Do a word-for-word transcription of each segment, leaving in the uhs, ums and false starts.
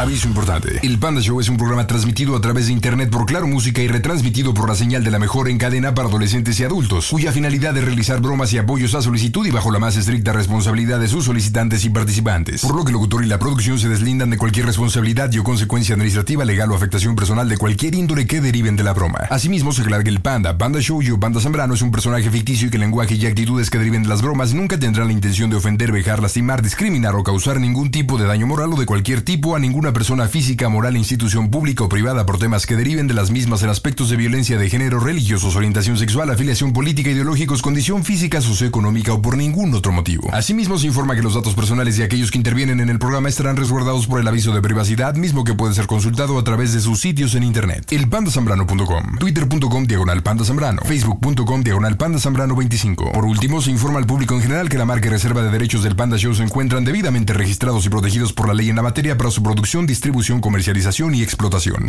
Aviso importante. El Panda Show es un programa transmitido a través de internet por Claro Música y retransmitido por la señal de la mejor en cadena para adolescentes y adultos, cuya finalidad es realizar bromas y apoyos a solicitud y bajo la más estricta responsabilidad de sus solicitantes y participantes. Por lo que el locutor y la producción se deslindan de cualquier responsabilidad y o consecuencia administrativa, legal o afectación personal de cualquier índole que deriven de la broma. Asimismo, se aclara que el Panda, Panda Show y o Panda Zambrano es un personaje ficticio y que el lenguaje y actitudes que deriven de las bromas nunca tendrán la intención de ofender, vejar, lastimar, discriminar o causar ningún tipo de daño moral o de cualquier tipo a ninguna persona física, moral, institución pública o privada por temas que deriven de las mismas en aspectos de violencia de género, religiosos, orientación sexual, afiliación política, ideológicos, condición física, socioeconómica o por ningún otro motivo. Asimismo, se informa que los datos personales de aquellos que intervienen en el programa estarán resguardados por el aviso de privacidad, mismo que puede ser consultado a través de sus sitios en internet. el panda zambrano punto com, twitter punto com diagonal panda zambrano, facebook punto com diagonal panda zambrano veinticinco. Por último, se informa al público en general que la marca y reserva de derechos del Panda Show se encuentran debidamente registrados y protegidos por la ley en la materia para su producción, distribución, comercialización y explotación.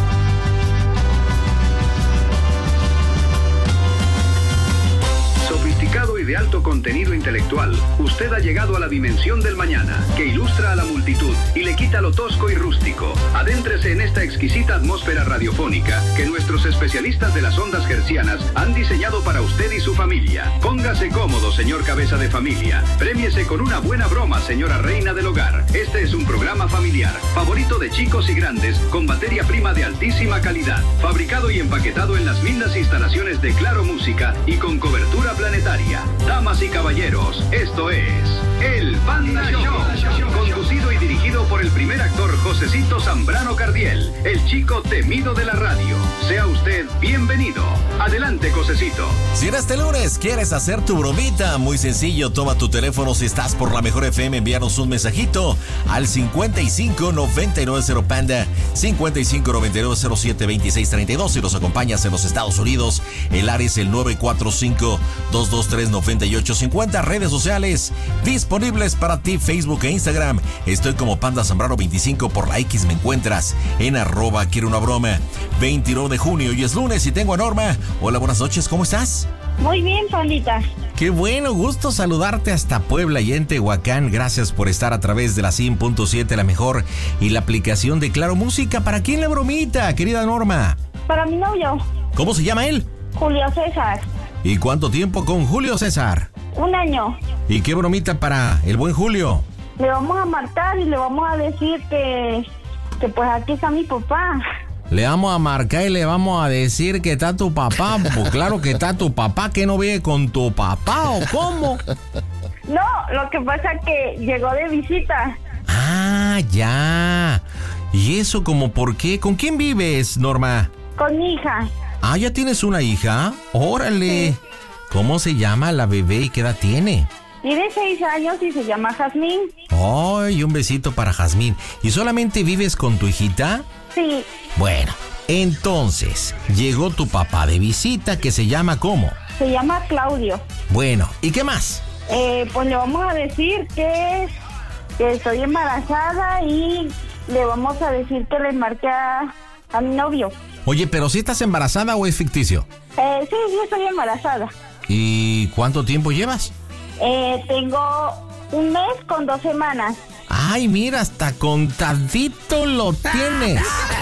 De alto contenido intelectual, usted ha llegado a la dimensión del mañana, que ilustra a la multitud y le quita lo tosco y rústico. Adéntrese en esta exquisita atmósfera radiofónica que nuestros especialistas de las ondas hercianas han diseñado para usted y su familia. Póngase cómodo, señor cabeza de familia. Prémiese con una buena broma, señora reina del hogar. Este es un programa familiar, favorito de chicos y grandes, con materia prima de altísima calidad, fabricado y empaquetado en las lindas instalaciones de Claro Música y con cobertura planetaria. Damas y caballeros, esto es El Panda Show, conducido y dirigido por el primer actor Josecito Zambrano Cardiel, el chico temido de la radio. Sea usted bienvenido. Adelante, Josecito. Si en este lunes quieres hacer tu bromita, muy sencillo, toma tu teléfono si estás por la mejor F M, envíanos un mensajito al cincuenta y cinco noventa y nueve cero Panda, cincuenta y cinco noventa y nueve cero siete veintiséis treinta y dos. Si nos acompañas en los Estados Unidos, el área es el nueve cuatro cinco dos dos tres noventa y ocho cincuenta. Redes sociales disponibles para ti, Facebook e Instagram. Estoy como Panda Zambrano veinticinco, por la X me encuentras en arroba quiero una broma. veintinueve de junio y es lunes y tengo a Norma. Hola, buenas noches, ¿cómo estás? Muy bien, Pandita. Qué bueno, gusto saludarte hasta Puebla y en Tehuacán. Gracias por estar a través de la cien punto siete, la mejor, y la aplicación de Claro Música. ¿Para quién la bromita, querida Norma? Para mi novio. ¿Cómo se llama él? Julio César. ¿Y cuánto tiempo con Julio César? Un año. ¿Y qué bromita para el buen Julio? Le vamos a marcar y le vamos a decir que, que pues aquí está mi papá. Le vamos a marcar y le vamos a decir que está tu papá. Pues claro que está tu papá, que no vive con tu papá, ¿o cómo? No, lo que pasa es que llegó de visita. Ah, ya. ¿Y eso como por qué? ¿Con quién vives, Norma? Con mi hija. Ah, ¿ya tienes una hija? Órale. Sí. ¿Cómo se llama la bebé y qué edad tiene? Tiene seis años y se llama Jazmín. Ay, un besito para Jazmín. ¿Y solamente vives con tu hijita? Sí. Bueno, entonces, llegó tu papá de visita, que se llama ¿cómo? Se llama Claudio. Bueno, ¿y qué más? Eh, pues le vamos a decir que, que estoy embarazada y le vamos a decir que le marque a, a mi novio. Oye, ¿pero si estás embarazada o es ficticio? Eh, sí, sí estoy embarazada. ¿Y cuánto tiempo llevas? Eh, tengo un mes con dos semanas. Ay, mira, hasta contadito lo tienes.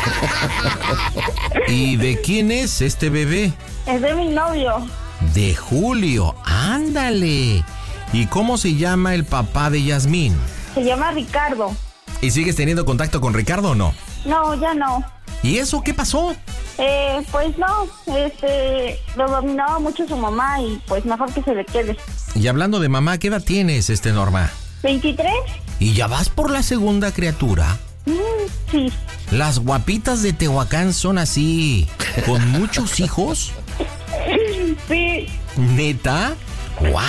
¿Y de quién es este bebé? Es de mi novio. De Julio, ándale. ¿Y cómo se llama el papá de Yasmín? Se llama Ricardo. ¿Y sigues teniendo contacto con Ricardo o no? No, ya no. ¿Y eso qué pasó? Eh, pues no, este, lo dominaba mucho su mamá y pues mejor que se le quede. Y hablando de mamá, ¿qué edad tienes, este Norma? veintitrés. ¿Y ya vas por la segunda criatura? Mm, sí. ¿Las guapitas de Tehuacán son así, con muchos hijos? Sí. ¿Neta? ¡Guau!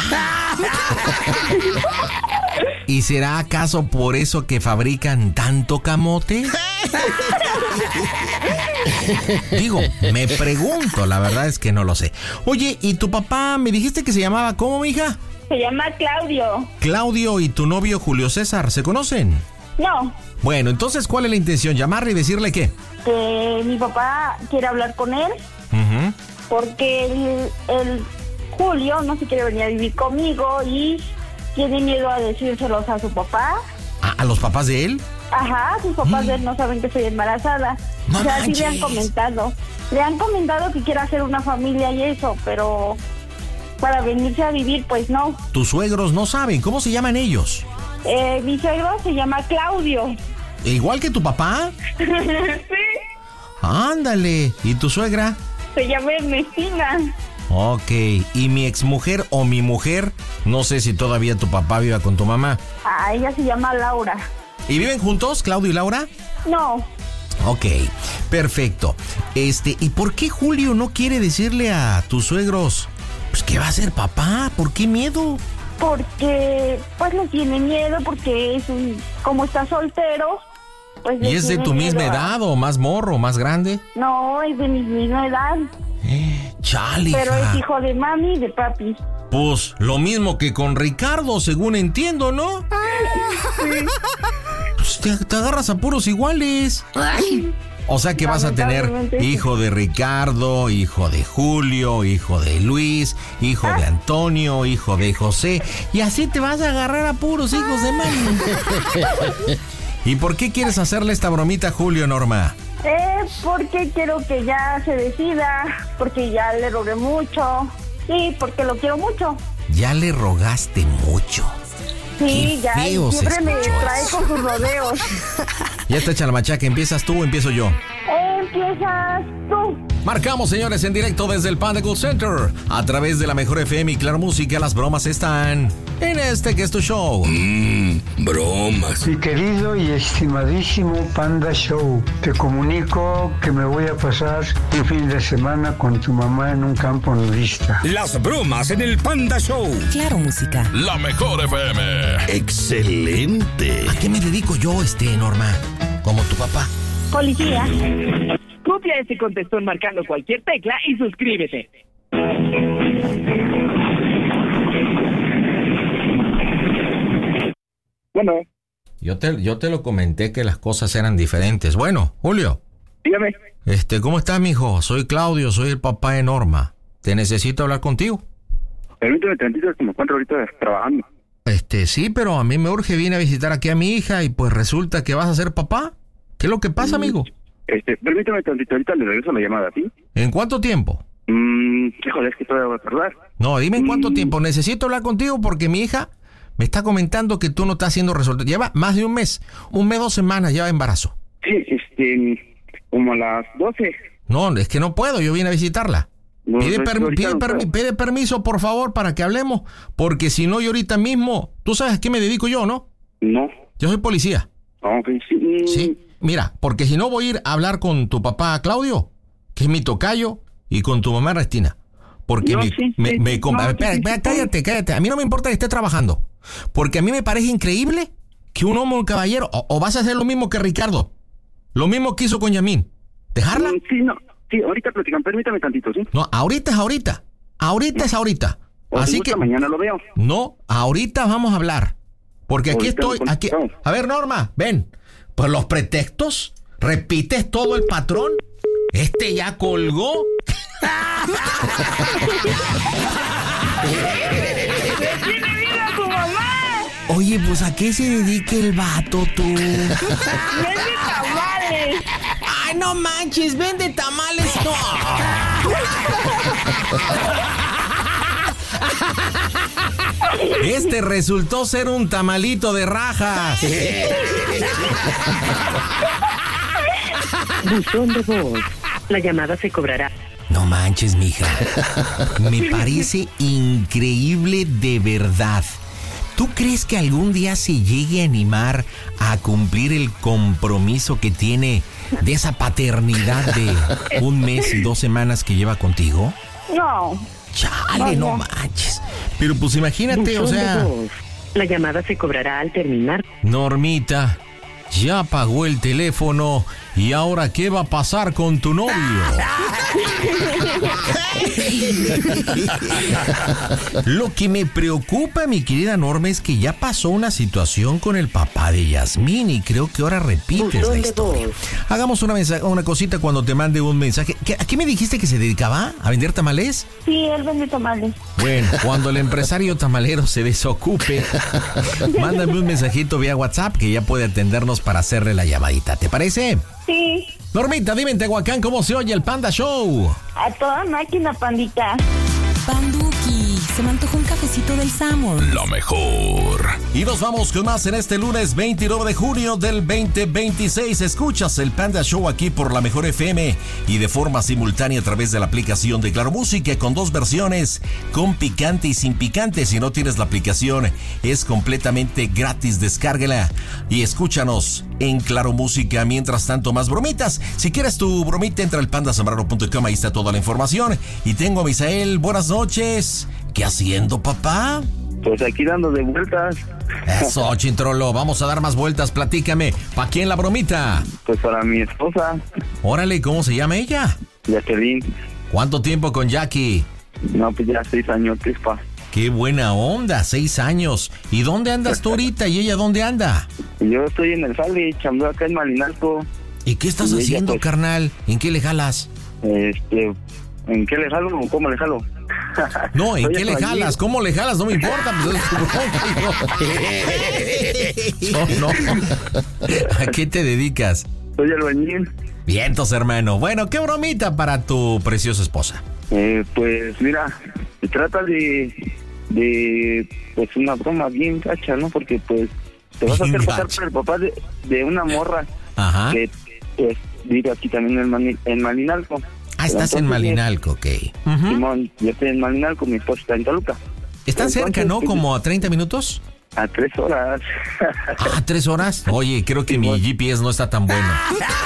¿Y será acaso por eso que fabrican tanto camote? Digo, me pregunto, la verdad es que no lo sé. Oye, ¿y tu papá me dijiste que se llamaba cómo, mija? Se llama Claudio. Claudio y tu novio Julio César, ¿se conocen? No. Bueno, entonces, ¿cuál es la intención? ¿Llamarle y decirle qué? Que mi papá quiere hablar con él. Uh-huh. Porque el, el Julio no se quiere venir a vivir conmigo y tiene miedo a decírselos a su papá. ¿A, a los papás de él? Ajá, sus papás Mm. de él no saben que estoy embarazada. No o sea, sí le han manches. comentado. Le han comentado que quiere hacer una familia y eso, pero para venirse a vivir, pues no. Tus suegros no saben. ¿Cómo se llaman ellos? Eh, mi suegro se llama Claudio. ¿Igual que tu papá? Sí, Ándale. ¿Y tu suegra? se llama Ernestina. Ok. ¿Y mi exmujer o mi mujer? No sé si todavía tu papá viva con tu mamá. Ah, ella se llama Laura. ¿Y viven juntos, Claudio y Laura? No, Ok, perfecto. Este, ¿y por qué Julio no quiere decirle a tus suegros pues que va a ser papá? ¿Por qué miedo? porque pues le tiene miedo, porque es un, como está soltero, pues le ¿Y es de tiene tu misma miedo a- edad o más morro, más grande? No, es de mi misma edad, Chale, pero hija. es hijo de mami y de papi. Pues lo mismo que con Ricardo, según entiendo, ¿no? Pues te, te agarras a puros iguales. O sea que vas a tener Lamentablemente, sí. hijo de Ricardo, hijo de Julio, hijo de Luis, hijo de Antonio, hijo de José. Y así te vas a agarrar a puros hijos de mami. ¿Y por qué quieres hacerle esta bromita a Julio, Norma? Eh, porque quiero que ya se decida, porque ya le rogué mucho y porque lo quiero mucho. Ya le rogaste mucho. Sí, Qué ya, y feo se siempre me escuchó trae eso. con sus rodeos. Ya está hecha la machaca. ¿Empiezas tú o empiezo yo? Empiezas tú. Marcamos, señores, en directo desde el Panda Cool Center. A través de la mejor F M y Claro Música, las bromas están en este que es tu show. Mmm, bromas. Mi querido y estimadísimo Panda Show, te comunico que me voy a pasar un fin de semana con tu mamá en un campo nudista. Las bromas en el Panda Show. Claro Música. La mejor F M. Excelente. ¿A qué me dedico yo, este, Norma? Como tu papá. Policía. Copia ese contestón marcando cualquier tecla y suscríbete. Bueno, Yo te, yo te lo comenté que las cosas eran diferentes. Bueno, Julio. dígame. Este, ¿cómo estás, mijo? Soy Claudio, soy el papá de Norma. Te necesito hablar contigo. Permíteme tantito, que me encuentro ahorita trabajando. Este, sí, pero a mí me urge, vine a visitar aquí a mi hija y pues resulta que vas a ser papá. ¿Qué es lo que pasa, amigo? Este, permíteme tantito, ahorita le regreso la llamada, ¿sí? ¿En cuánto tiempo? Mmm, híjole, es que todavía voy a tardar. No, dime en cuánto Mm. tiempo. Necesito hablar contigo porque mi hija me está comentando que tú no estás haciendo resuelto. Lleva más de un mes, un mes, dos semanas, lleva embarazo. Sí, este, como a las doce. No, es que no puedo, yo vine a visitarla. No, Pide, no, es que permi- ahorita pide, no permi- puedo. pide permiso, por favor, para que hablemos, porque si no, yo ahorita mismo, tú sabes a qué me dedico yo, ¿no? No. Yo soy policía. Ok, sí. mm, Sí, mira, porque si no voy a ir a hablar con tu papá Claudio, que es mi tocayo, y con tu mamá Restina. Porque No, me, sí, me, sí, me sí, com- no, a ver, sí, espera, sí, espera, sí, cállate, cállate. A mí no me importa que esté trabajando. Porque a mí me parece increíble que un hombre, un caballero, o, o vas a hacer lo mismo que Ricardo. Lo mismo que hizo con Yamín. ¿Dejarla? mm, Sí, no. Sí, ahorita platican, permítame tantito, ¿sí? No, ahorita es ahorita. Ahorita es ahorita. O si Así gusta, que, mañana lo veo. no, ahorita vamos a hablar. Porque aquí Ahorita estoy, lo aquí. contestamos. A ver, Norma, ven. Pues los pretextos, repites todo el patrón. Este ya colgó. ¡Tiene vida tu mamá! Oye, pues ¿a qué se dedica el vato tú? ¡Vende tamales! Ay, no manches, vende tamales. No. Este resultó ser un tamalito de rajas. Buzón de voz. La llamada se cobrará. No manches, mija. Me parece increíble de verdad. ¿Tú crees que algún día se llegue a animar a cumplir el compromiso que tiene de esa paternidad de un mes y dos semanas que lleva contigo? No. Chale, no manches. Pero pues imagínate, o Buzón sea... de voz. La llamada se cobrará al terminar. Normita, ya apagó el teléfono ¿Y ahora qué va a pasar con tu novio? Lo que me preocupa, mi querida Norma, es que ya pasó una situación con el papá de Yasmín y creo que ahora repites la historia. Hagamos una, mensa- una cosita cuando te mande un mensaje. ¿Qué, ¿A qué me dijiste que se dedicaba? ¿A vender tamales? Sí, él vende tamales. Bueno, cuando el empresario tamalero se desocupe, mándame un mensajito vía WhatsApp que ya puede atendernos para hacerle la llamadita. ¿Te parece? Sí. Normita, dime en Tehuacán cómo se oye el Panda Show. A toda máquina, pandita. Panduki, se me antojó un cafecito del Samur. Lo mejor. Y nos vamos con más en este lunes veintinueve de junio del veinte veintiséis. Escuchas el Panda Show aquí por la Mejor F M y de forma simultánea a través de la aplicación de Claro Música con dos versiones, con picante y sin picante. Si no tienes la aplicación, es completamente gratis. Descárguela y escúchanos en Claro Música. Mientras tanto, más bromitas. Si quieres tu bromita, entra al panda zambrano punto com, ahí está toda la información. Y tengo a Misael. Buenas noches. ¿Qué haciendo, papá? Pues aquí dando de vueltas. Eso, Chintrolo, vamos a dar más vueltas, platícame. ¿Pa' quién la bromita? Pues para mi esposa, Órale, ¿cómo se llama ella? Jacqueline. ¿Cuánto tiempo con Jackie? No, pues ya seis años, pa. Qué buena onda, seis años. ¿Y dónde andas tú ahorita y ella dónde anda? Yo estoy en el Sale, chambeo acá en Malinalco. ¿Y qué estás Y ella, haciendo, pues, ¿carnal? ¿En qué le jalas? Este, ¿en qué le jalo o cómo le jalo? No, ¿en Soy qué le albañil. jalas? ¿Cómo le jalas? No me importa. Pues es tu bronca, no, no. ¿A qué te dedicas? Soy albañil. Vientos, hermano. Bueno, ¿qué bromita para tu preciosa esposa? Eh, pues mira, se trata de, de, pues una broma bien gacha, ¿no? Porque pues te vas a Bien hacer pasar gacha. por el papá de, de una morra Ajá. que pues vive aquí también en, Mani- en Malinalco. Ah, estás en Entonces, Malinalco, ok. Ujú. Simón, yo estoy en Malinalco, mi esposa está en Toluca. Están cerca, Entonces, ¿no? pues, Como a treinta minutos. A tres horas. Ah, ¿tres horas? Oye, creo que mi G P S no está tan bueno.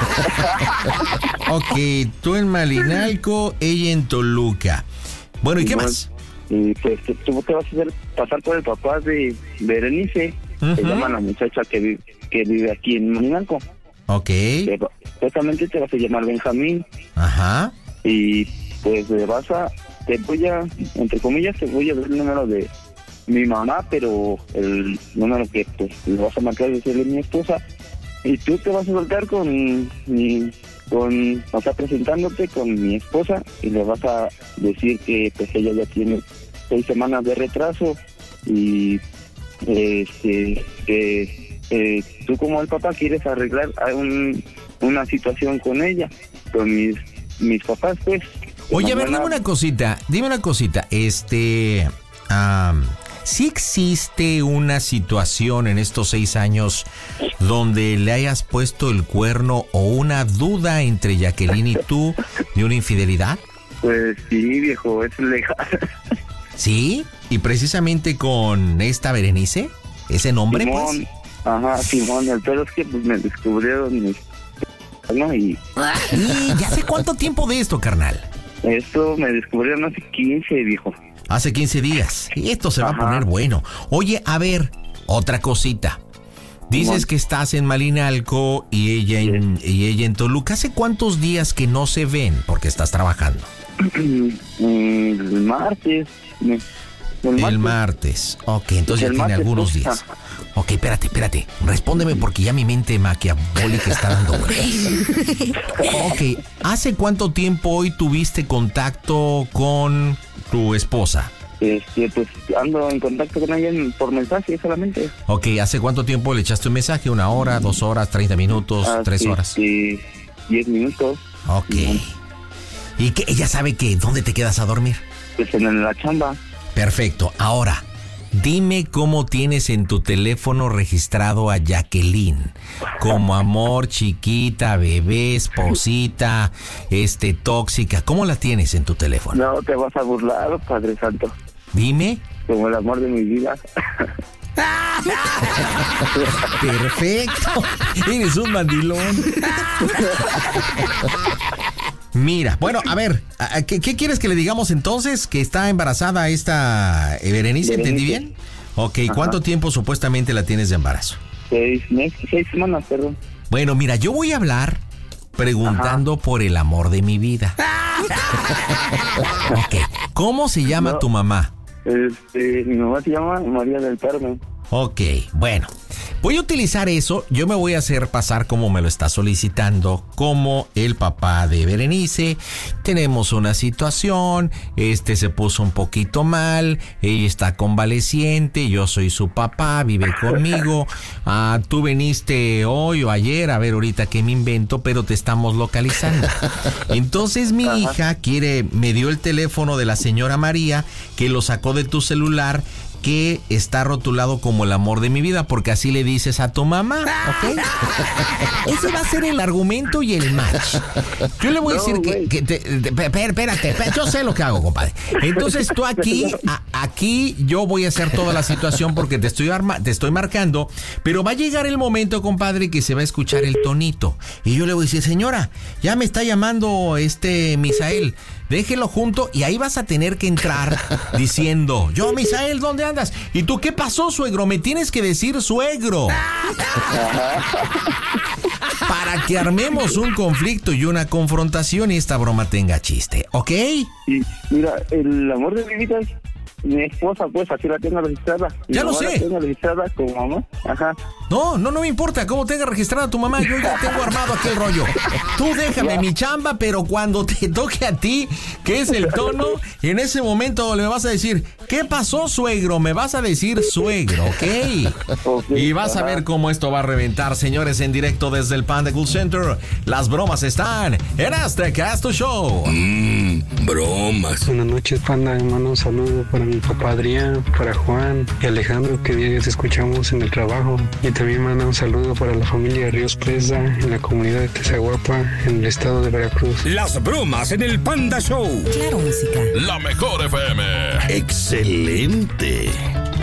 Ok, tú en Malinalco, ella en Toluca. Bueno, ¿y qué Simón. más? Y pues te- tú te vas a hacer pasar por el papá de Berenice. Ujú. Se llama la muchacha que, vi- que vive aquí en Malinalco. Ok, Que Justamente te vas a llamar Benjamín. ajá. Y pues le vas a, te voy a, entre comillas, te voy a dar el número de mi mamá, pero el número que pues le vas a marcar es el de mi esposa. Y tú te vas a soltar con mi, con, o sea, presentándote con mi esposa y le vas a decir que pues ella ya tiene seis semanas de retraso y este que eh, tú como el papá quieres arreglar a un, una situación con ella, con mis mis papás, pues. Oye, a ver, Mañana- dime una cosita, dime una cosita, este, am, ¿sí existe una situación en estos seis años donde le hayas puesto el cuerno o una duda entre Jacqueline y tú de una infidelidad? Pues sí, viejo, es legal. ¿Sí? ¿Y precisamente con esta Berenice? ¿Ese nombre, Simón, pues? ajá, Simón, el pedo es que pues me descubrieron mis... ¿no? Y ¿Y ya hace cuánto tiempo de esto, carnal? esto me descubrieron hace quince, viejo. Hace quince días. Y esto se va Ajá. a poner bueno. Oye, a ver, otra cosita. Dices Simón. que estás en Malinalco y ella en, y ella en Toluca. ¿Hace cuántos días que no se ven porque estás trabajando? El martes. me- El martes. Ok, entonces El ya tiene martes, algunos pues, días. Ok, espérate, espérate. Respóndeme porque ya mi mente maquiavólica está dando vueltas. Ok, ¿hace cuánto tiempo hoy tuviste contacto con tu esposa? Este, pues ando en contacto con ella en- por mensaje solamente. Ok, ¿hace cuánto tiempo le echaste un mensaje? ¿Una hora, dos horas, treinta minutos, Ah, tres sí, horas? sí, diez minutos. Ok. Simón. ¿Y que ella sabe que dónde te quedas a dormir? Pues en la chamba. Perfecto. Ahora, dime cómo tienes en tu teléfono registrado a Jacqueline. Como amor, chiquita, bebé, esposita, este, tóxica. ¿Cómo la tienes en tu teléfono? No te vas a burlar, Padre Santo. Dime. Como el amor de mi vida. Perfecto. Eres un mandilón. Mira, bueno, a ver, ¿a- ¿qué, qué quieres que le digamos entonces? ¿Que está embarazada esta eh, Berenice? ¿Entendí Berenice. bien? Ok, Ajá. ¿cuánto tiempo supuestamente la tienes de embarazo? Seis meses, seis semanas, perdón. Bueno, mira, yo voy a hablar preguntando Ajá. por el amor de mi vida. Okay. ¿Cómo se llama no, tu mamá? Este, mi mamá se llama María del Carmen. Ok, bueno. Voy a utilizar eso, yo me voy a hacer pasar como me lo está solicitando, como el papá de Berenice. Tenemos una situación, este se puso un poquito mal, ella está convaleciente, yo soy su papá, vive conmigo. Ah, tú viniste hoy o ayer, a ver ahorita qué me invento, pero te estamos localizando. Entonces mi hija quiere, me dio el teléfono de la señora María, que lo sacó de tu celular, que está rotulado como el amor de mi vida, porque así le dices a tu mamá, ¿ok? Ese va a ser el argumento y el match. Yo le voy a decir no, que, que te, te, espérate, espérate, yo sé lo que hago, compadre. Entonces tú aquí, a, aquí yo voy a hacer toda la situación porque te estoy arma, te estoy marcando, pero va a llegar el momento, compadre, que se va a escuchar el tonito. Y yo le voy a decir, señora, ya me está llamando este Misael, déjelo junto, y ahí vas a tener que entrar diciendo, yo, Misael, ¿dónde andas? ¿Y tú qué pasó, suegro? Me tienes que decir suegro. Para que armemos un conflicto y una confrontación y esta broma tenga chiste, ¿ok? Sí, mira, el amor de mi vida es mi esposa, pues, así la tengo registrada. Ya lo sé. La tengo registrada como mamá. Ajá. No, no, no me importa cómo tenga registrada tu mamá. Yo ya tengo armado aquel rollo. Tú déjame ya. mi chamba, pero cuando te toque a ti, que es el tono, en ese momento le vas a decir, ¿qué pasó, suegro? Me vas a decir suegro, ¿ok? Okay. Y vas a ver cómo esto va a reventar, señores, en directo desde el Panda Cool Center. Las bromas están en Azteca Show. Mmm, bromas. Buenas noches, Panda. Hermano, un saludo para mi papá Adrián, para Juan y Alejandro, que diarios escuchamos en el trabajo. Y también manda un saludo para la familia de Ríos Presa, en la comunidad de Tezaguapa, en el estado de Veracruz. Las bromas en el Panda Show. Claro, música. La mejor F M. Excelente.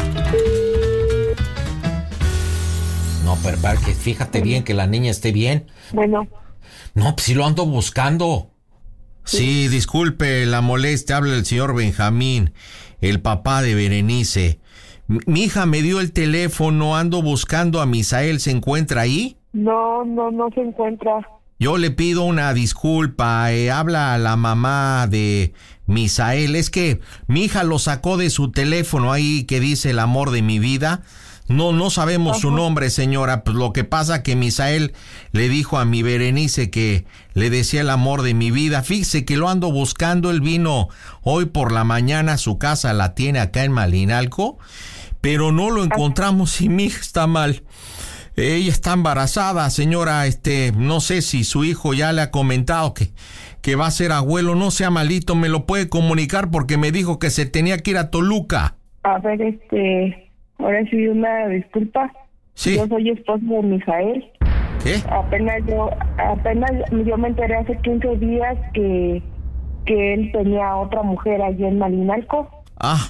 No, pero para que fíjate bien que la niña esté bien. Bueno. No, pues si lo ando buscando. Sí, sí, disculpe la molestia, habla el señor Benjamín, el papá de Berenice. Mi hija me dio el teléfono, ando buscando a Misael, ¿se encuentra ahí? No, no, no se encuentra. Yo le pido una disculpa, eh, habla a la mamá de Misael. Es que mi hija lo sacó de su teléfono ahí que dice el amor de mi vida. No, no sabemos Ajá. su nombre, señora. Pues lo que pasa que Misael le dijo a mi Berenice que le decía el amor de mi vida. Fíjese que lo ando buscando. Él vino hoy por la mañana, su casa la tiene acá en Malinalco, pero no lo encontramos y mi hija está mal. Ella está embarazada, señora. Este, no sé si su hijo ya le ha comentado que, que va a ser abuelo. No sea malito, me lo puede comunicar porque me dijo que se tenía que ir a Toluca. A ver, este... Ahora sí, una disculpa. Sí. Yo soy esposa de Misael. ¿Qué? Apenas yo, apenas yo me enteré hace quince días que, que él tenía otra mujer allí en Malinalco. Ah,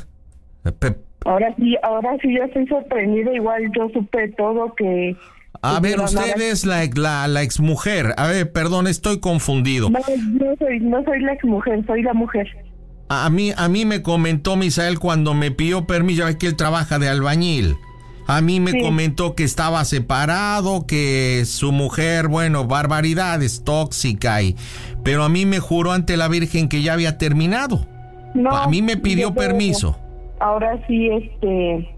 eh, pe- ahora sí, ahora sí yo estoy sorprendida. Igual yo supe todo que... A ver, usted es la, la, la exmujer. A ver, perdón, estoy confundido. No, no soy, no soy la exmujer, soy la mujer. A mí, a mí me comentó Misael cuando me pidió permiso, ya ve que él trabaja de albañil. A mí me sí. comentó que estaba separado, que su mujer, bueno, barbaridades, tóxica, y, pero a mí me juró ante la Virgen que ya había terminado. No, a mí me pidió llevo, permiso. Ahora sí, este,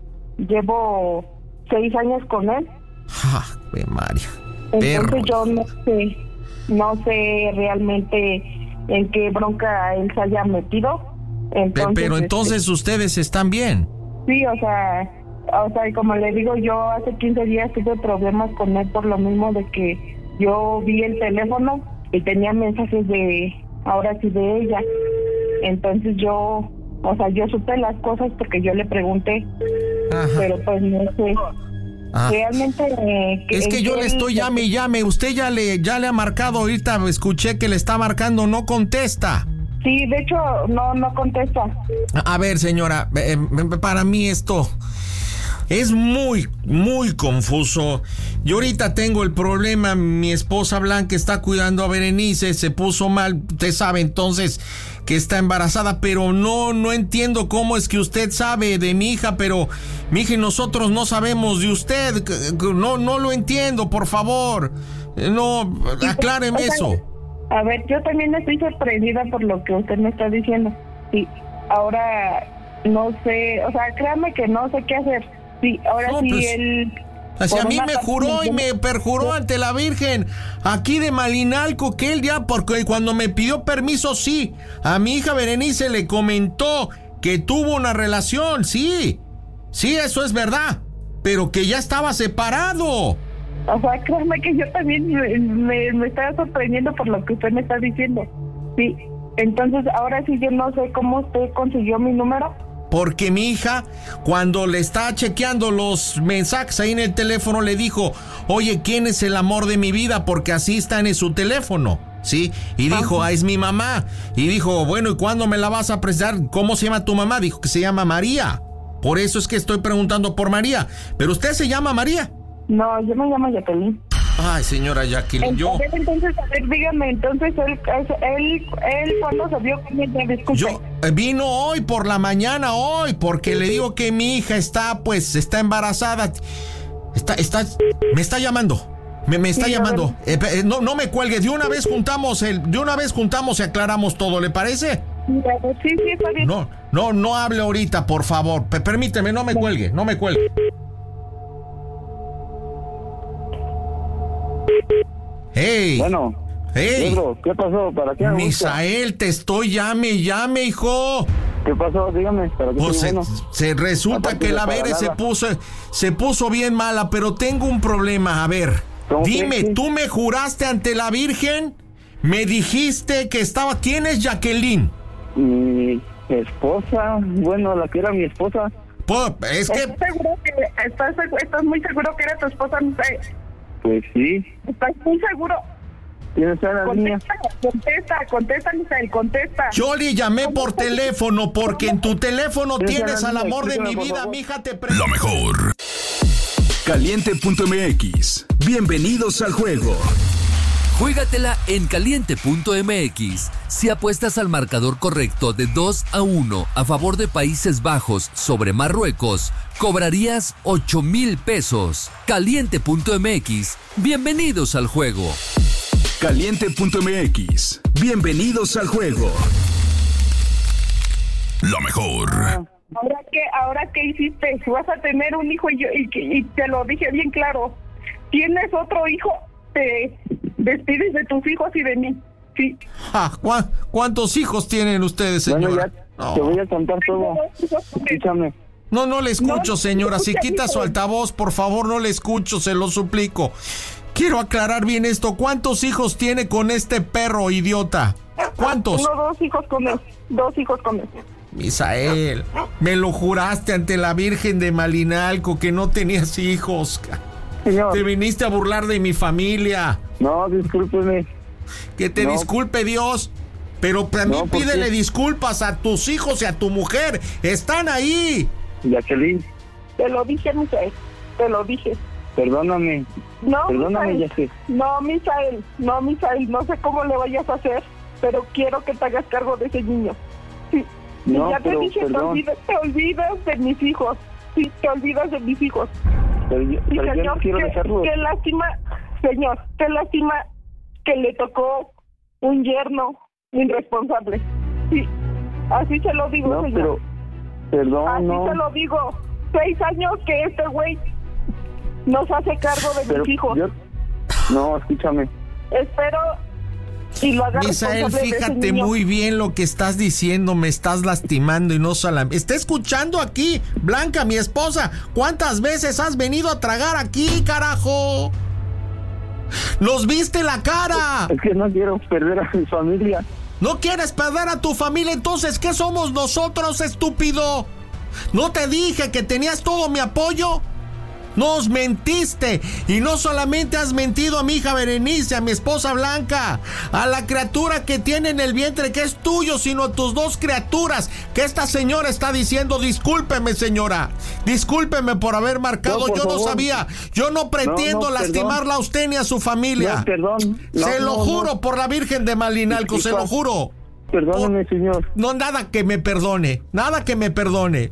llevo seis años con él. ¡Ah, qué María! Entonces Perro. yo no sé, no sé realmente en qué bronca él se haya metido. Entonces, pero entonces este, ustedes están bien. Sí, o sea, o sea, como le digo, yo hace quince días tuve problemas con él por lo mismo de que yo vi el teléfono y tenía mensajes de, ahora sí, de ella. Entonces yo, o sea, yo supe las cosas porque yo le pregunté. Ajá. Pero pues no sé. Ah. Realmente eh, que, es que yo le estoy llame y llame, usted ya le ya le ha marcado ahorita, escuché que le está marcando, no contesta. Sí, de hecho no no contesta. A ver, señora, eh, para mí esto es muy, muy confuso. Yo ahorita tengo el problema, mi esposa Blanca está cuidando a Berenice, se puso mal, usted sabe entonces que está embarazada, pero no, no entiendo cómo es que usted sabe de mi hija, pero mi hija y nosotros no sabemos de usted, no, no lo entiendo, por favor. No, acláreme o sea, eso. A ver, yo también estoy sorprendida por lo que usted me está diciendo. Sí, ahora no sé, o sea, créame que no sé qué hacer. Sí, ahora No, sí pues, él... Así a por mí una me parte juró y entiende- me perjuró ante la Virgen aquí de Malinalco que él ya, porque cuando me pidió permiso, sí, a mi hija Berenice le comentó que tuvo una relación, sí, sí, eso es verdad, pero que ya estaba separado. O sea, créame que yo también me, me, me estaba sorprendiendo por lo que usted me está diciendo. Sí, entonces ahora sí yo no sé cómo usted consiguió mi número. Porque mi hija, cuando le estaba chequeando los mensajes ahí en el teléfono, le dijo, oye, ¿quién es el amor de mi vida? Porque así está en su teléfono, ¿sí? Y dijo, ah, es mi mamá. Y dijo, bueno, ¿y cuándo me la vas a presentar? ¿Cómo se llama tu mamá? Dijo que se llama María. Por eso es que estoy preguntando por María. ¿Pero usted se llama María? No, yo me llamo Jacqueline. Ay, señora Jacqueline, yo... Entonces, entonces, a ver, dígame, entonces, él, él, él ¿cuándo se vio con ella? Disculpe. Yo eh, vino hoy por la mañana, hoy, porque le digo que mi hija está, pues, está embarazada. Está, está, me está llamando. Me, me está Sí, llamando. Eh, eh, no, no me cuelgue. De una vez juntamos el, de una vez juntamos y aclaramos todo, ¿le parece? Sí, sí, está bien. No, no, no hable ahorita, por favor. P- permíteme, no me cuelgue, no me cuelgue. Hey. Bueno, hey. Pedro, ¿qué pasó? ¿Para qué me busca? Misael, te estoy llame, llame, hijo. ¿Qué pasó? Dígame, ¿para qué Pues estoy se, bueno? se resulta Aparte que de la para Bere se nada. puso, se puso bien mala, pero tengo un problema. A ver, ¿Cómo dime, crees? ¿tú me juraste ante la Virgen? Me dijiste que estaba... ¿Quién es Jacqueline? Mi esposa, bueno, la que era mi esposa. Pues, es que... ¿Estás seguro que, estás, segu- estás muy seguro que era tu esposa, Misael? Pues sí, ¿Estás muy seguro? tienes a la niña. Contesta, contesta, contesta, Misael, contesta. Yo le llamé por teléfono porque en tu teléfono Sí, tienes sí, al sí, amor de mi explícame, por vida, favor. mija, te pre... Lo mejor. Caliente punto m x. Bienvenidos al juego. Juégatela en caliente punto m x. Si apuestas al marcador correcto de dos a uno a favor de Países Bajos sobre Marruecos, cobrarías ocho mil pesos. caliente punto m x. Bienvenidos al juego. Caliente punto m x. Bienvenidos al juego. Lo mejor. ¿Ahora qué, ahora qué hiciste? Vas a tener un hijo y, yo, y, que- y te lo dije bien claro. Tienes otro hijo, te despides de tus hijos y de mí. Sí. Ah, ¿cuá- ¿Cuántos hijos tienen ustedes, Bueno, señora? ya te voy a contar todo. Escúchame. No, no le escucho, No, señora. Si escucha, quita hijo. su altavoz, por favor, no le escucho, se lo suplico. Quiero aclarar bien esto. ¿Cuántos hijos tiene con este perro idiota? ¿Cuántos? Tengo dos hijos con él. Dos hijos con él. Misael, me lo juraste ante la Virgen de Malinalco que no tenías hijos. Señor, Te viniste a burlar de mi familia. no, discúlpeme. Que te No. disculpe Dios. Pero también No, ¿por pídele qué? disculpas a tus hijos y a tu mujer. Están ahí. Jacqueline, Te lo dije, Misael. Te lo dije. perdóname. No, Perdóname, Misael. Jacqueline. No, Misael. No, Misael. No sé cómo le vayas a hacer, pero quiero que te hagas cargo de ese niño. Sí. Y No, ya te pero, dije, te perdón. olvidas, te olvidas de mis hijos. Sí, te olvidas de mis hijos. Pero yo, Sí, pero yo no señor, quiero qué, dejarlo. qué lástima, señor, qué lástima que le tocó un yerno irresponsable. Sí, así se lo digo, No, señor. pero, perdón, así no. se lo digo. Seis años que este güey nos hace cargo de Pero mis hijos. yo, no, escúchame. Espero y lo haga Misael, responsable de ese fíjate niño. muy bien lo que estás diciendo, me estás lastimando y no solamente... Está escuchando aquí, Blanca, mi esposa. ¿Cuántas veces has venido a tragar aquí, carajo? ¡Nos viste la cara! Es que no quiero perder a mi familia. ¿No quieres perder a tu familia? Entonces, ¿qué somos nosotros, estúpido? ¿No te dije que tenías todo mi apoyo? Nos mentiste. Y no solamente has mentido a mi hija Berenice, a mi esposa Blanca, a la criatura que tiene en el vientre que es tuyo, sino a tus dos criaturas. Que esta señora está diciendo, discúlpeme, señora. Discúlpeme por haber marcado. No, por Yo no favor. sabía. Yo no pretendo No, no, lastimarla a usted ni a su familia. No, perdón. No, se lo no, juro no. por la Virgen de Malinalco, se lo juro. Perdóname, señor. No, nada que me perdone, nada que me perdone.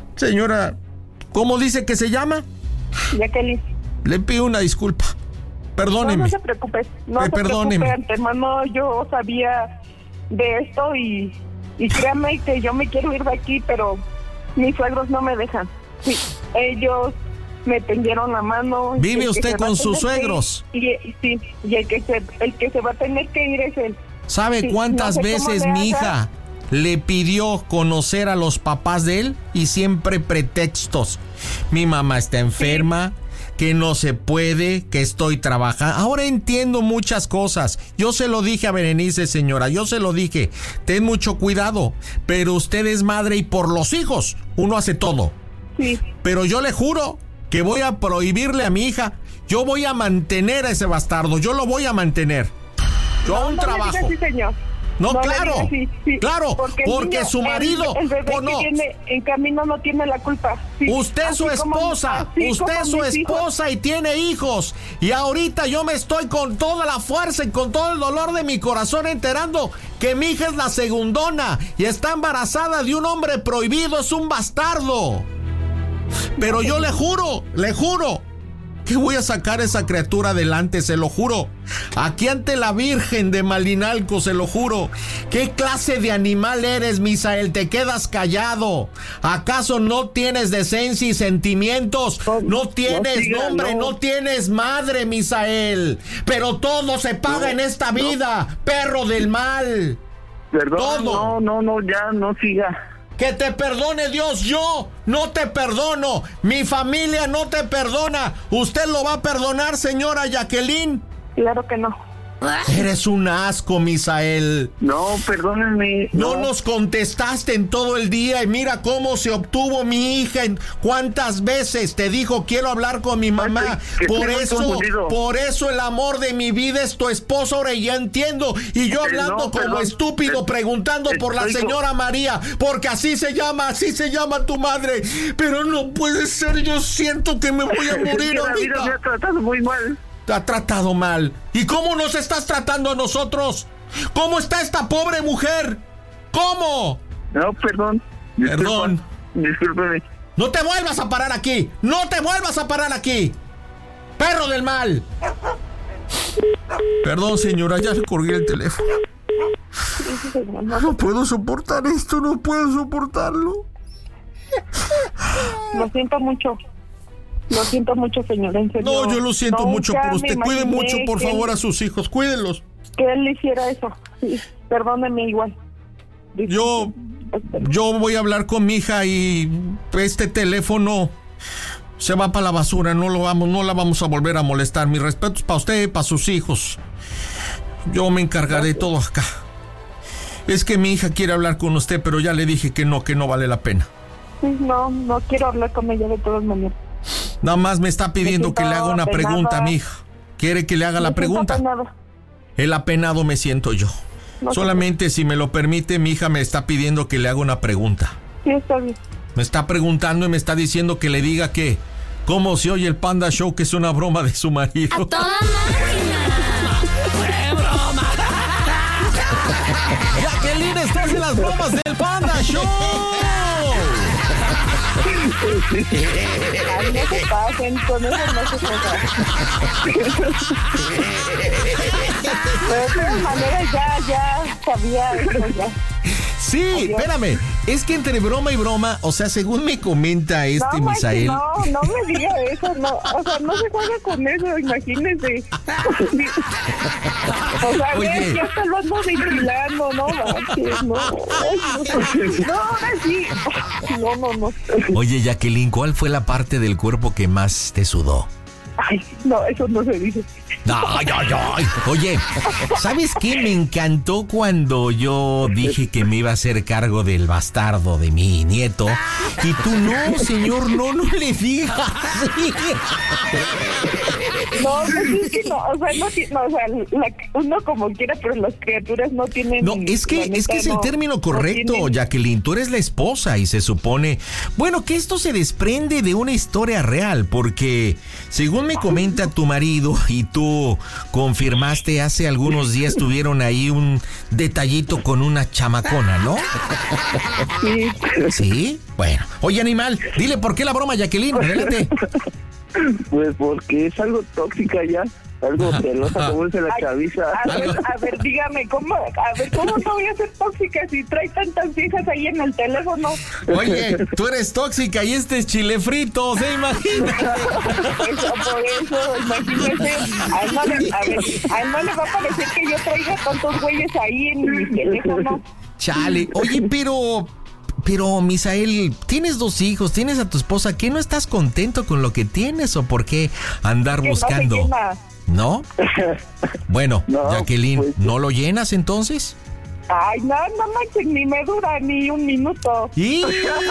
Señora, ¿cómo dice que se llama? Jacqueline. Le pido una disculpa. Perdóneme. No, no se preocupe. No Eh, se perdóneme. preocupe, antemano yo sabía de esto y, y créame que yo me quiero ir de aquí, pero mis suegros no me dejan. Sí, ellos me tendieron la mano. ¿Vive El que usted se va con a sus tener que- suegros? Y, y- sí, y el que, se, el que se va a tener que ir es él. ¿Sabe Sí, cuántas no sé cómo veces le mi haga. hija le pidió conocer a los papás de él? Y siempre pretextos. Mi mamá está enferma, que no se puede, que estoy trabajando. Ahora entiendo muchas cosas. Yo se lo dije a Berenice, señora, yo se lo dije. Ten mucho cuidado, pero usted es madre y por los hijos uno hace todo. Sí. Pero yo le juro que voy a prohibirle a mi hija. Yo voy a mantener a ese bastardo. Yo lo voy a mantener. Yo No, un no le trabajo. diga así, señor. No, le claro, diga así, sí, claro, porque, el porque niño, su el- marido, el, bebé ¿o no? que viene en camino no tiene la culpa. Sí, Usted es su así como- esposa, así usted es su como mis hijos. esposa y tiene hijos. Y ahorita yo me estoy con toda la fuerza y con todo el dolor de mi corazón enterando que mi hija es la segundona y está embarazada de un hombre prohibido, es un bastardo. Pero yo le juro, le juro que voy a sacar a esa criatura adelante, se lo juro. Aquí ante la Virgen de Malinalco, se lo juro. ¿Qué clase de animal eres, Misael? Te quedas callado. ¿Acaso no tienes decencia y sentimientos? No tienes no siga, nombre, no. no. tienes madre, Misael. Pero todo se paga No, en esta no. vida, perro del mal. Perdón, Todo. no, no, no, ya, no siga. Que te perdone Dios, yo no te perdono. Mi familia no te perdona. ¿Usted lo va a perdonar, señora Jacqueline? Claro que no. Eres un asco, Misael. No, perdónenme. No nos contestaste en todo el día y mira cómo se obtuvo mi hija. En cuántas veces te dijo quiero hablar con mi mamá. que Por estoy muy eso, confundido. por eso el amor de mi vida es tu esposo. Ahora ya entiendo. Y yo Eh, hablando no, como perdón. estúpido Eh, preguntando por la estoy con- señora María. Porque así se llama, así se llama tu madre. Pero no puede ser, yo siento que me voy a morir Es que la vida me ahorita. ha tratado muy mal. Te ha tratado mal. ¿Y cómo nos estás tratando a nosotros? ¿Cómo está esta pobre mujer? ¿Cómo? No, perdón. Perdón. Discúlpeme. No te vuelvas a parar aquí. No te vuelvas a parar aquí. Perro del mal. Perdón, señora, ya le colgué el teléfono. No puedo soportar esto, no puedo soportarlo. Lo siento mucho. Lo siento mucho, señor. En serio. No, yo lo siento mucho Nunca por usted. me Cuide imaginé mucho, por que favor, él- a sus hijos. Cuídenlos. Que él le hiciera eso. Sí, perdóneme igual. Yo, yo voy a hablar con mi hija y este teléfono se va para la basura. No lo vamos, no la vamos a volver a molestar. Mis respetos para usted y para sus hijos. Yo me encargaré de todo acá. Es que mi hija quiere hablar con usted, pero ya le dije que no, que no vale la pena. Sí, no, no quiero hablar con ella de todas maneras. Nada más me está pidiendo Me que le haga siento una pregunta a apenada. mi hija. ¿Quiere que le haga la Me siento pregunta? apenada. El apenado me siento yo. No, Solamente si me lo permite, mi hija me está pidiendo que le haga una pregunta. Sí, está bien. Me está preguntando y me está diciendo que le diga que cómo se oye el Panda Show, que es una broma de su marido. ¡A toda máquina! ¡Fue broma! Jacqueline, estás en las bromas del Panda Show. Ay, no se pasen, con eso no se juega. Pero de todas maneras ya, ya sabía eso ya. Sí, espérame. Es que entre broma y broma, o sea, según me comenta este no, Maxi, Misael. no, no me diga eso, no, o sea, no se juega con eso, imagínese. O sea, Oye. ves, ya hasta lo ando vigilando, no, Maxi, no, no, no, ahora sí, no, no, no. Oye, Jacqueline, ¿cuál fue la parte del cuerpo que más te sudó? Ay, no, eso no se dice. Ay, ay, ay. Oye, ¿sabes qué? Me encantó cuando yo dije que me iba a hacer cargo del bastardo de mi nieto. Y tú, no, señor, no, no le digas. No, pues es que no, o sea, no, ti- no, o sea, la- uno como quiera, pero las criaturas no tienen... No, es que, la es que neta, es el no- término no correcto, tienen- Jacqueline. Tú eres la esposa y se supone... Bueno, que esto se desprende de una historia real, porque según me comenta tu marido y tú confirmaste hace algunos días tuvieron ahí un detallito con una chamacona, ¿no? Sí. ¿Sí? Bueno. Oye, animal, dile por qué la broma, Jacqueline. Adelante. Pues porque es algo tóxica ya. Algo celosa, como dice la chaviza. A ver, a ver, dígame, ¿cómo, a ver, ¿cómo no voy a ser tóxica si trae tantas viejas ahí en el teléfono? Oye, tú eres tóxica y este es chile frito, ¿se imagina? Eso, por eso, imagínese. A él no le, a ver, a él no le va a parecer que yo traiga tantos güeyes ahí en mi teléfono. Chale, oye, pero... Pero, Misael, tienes dos hijos, tienes a tu esposa, ¿qué no estás contento con lo que tienes o por qué andar Que buscando? No se llena. ¿No? Bueno, No, Jacqueline, pues- ¿no lo llenas entonces? Ay, no, no manches, ni me dura ni un minuto. ¡Y!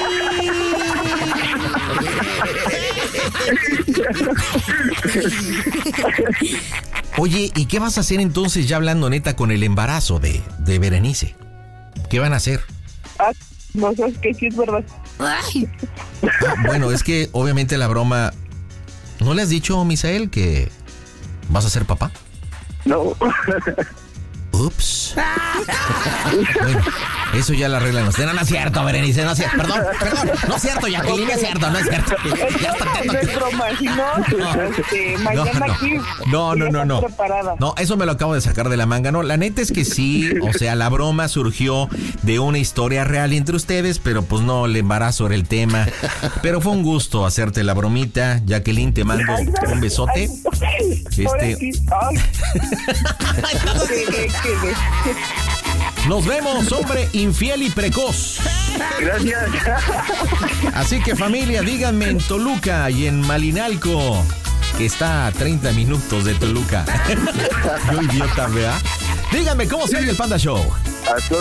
Oye, ¿y qué vas a hacer entonces ya hablando neta con el embarazo de, de Berenice? ¿Qué van a hacer? Ah, no sé, es que sí es verdad. Ay, Ah, bueno, es que obviamente la broma... ¿No le has dicho, Misael, que vas a ser papá? No. Ups. Bueno, eso ya la arreglan ustedes. No, no es cierto, Berenice, no es cierto. Perdón, perdón. No es cierto, Jacqueline, no es cierto, no es cierto. Ya está, No es broma, si no, este, mañana no. aquí No, no, voy no, a estar no. preparada. No, eso me lo acabo de sacar de la manga. No, la neta es que sí, o sea, la broma surgió de una historia real entre ustedes, pero pues no, el embarazo era el tema. Pero fue un gusto hacerte la bromita. Jacqueline, te mando Ay, no. un besote. Ay, Este- ahora sí. Ay. Que- que- que- Nos vemos, hombre infiel y precoz. Gracias. Así que familia, díganme en Toluca y en Malinalco, que está a treinta minutos de Toluca. Yo idiota, ¿verdad? Díganme cómo se oye el Panda Show. A todo